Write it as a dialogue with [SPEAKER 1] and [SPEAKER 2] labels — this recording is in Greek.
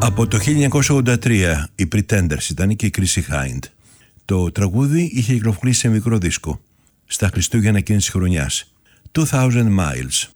[SPEAKER 1] Από το 1983 οι Pretenders ήταν και η Chrissie Hynde. Το τραγούδι είχε κυκλοφορήσει σε μικρό δίσκο στα Χριστούγεννα εκείνης της χρονιάς. 2000 Miles.